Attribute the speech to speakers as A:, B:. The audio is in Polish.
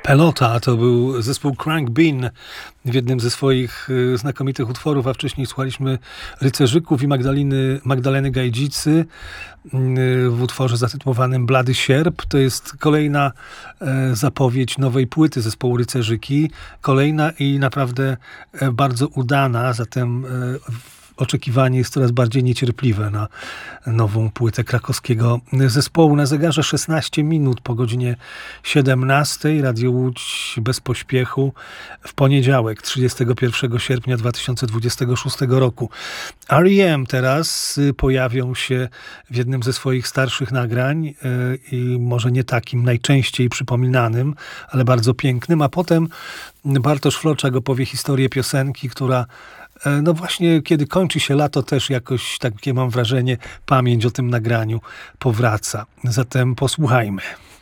A: Pelota to był zespół Crank Bean w jednym ze swoich znakomitych utworów, a wcześniej słuchaliśmy Rycerzyków i Magdaleny Gajdzicy w utworze zatytułowanym Blady Sierp. To jest kolejna zapowiedź nowej płyty zespołu Rycerzyki. Kolejna i naprawdę bardzo udana, zatem oczekiwanie jest coraz bardziej niecierpliwe na nową płytę krakowskiego zespołu. Na zegarze 16 minut po godzinie 17. Radio Łódź bez pośpiechu w poniedziałek, 31 sierpnia 2026 roku. R.E.M. teraz pojawią się w jednym ze swoich starszych nagrań i może nie takim najczęściej przypominanym, ale bardzo pięknym, a potem Bartosz Floczak opowie historię piosenki, która no właśnie, kiedy kończy się lato, też jakoś, takie mam wrażenie, pamięć o tym nagraniu powraca. Zatem posłuchajmy.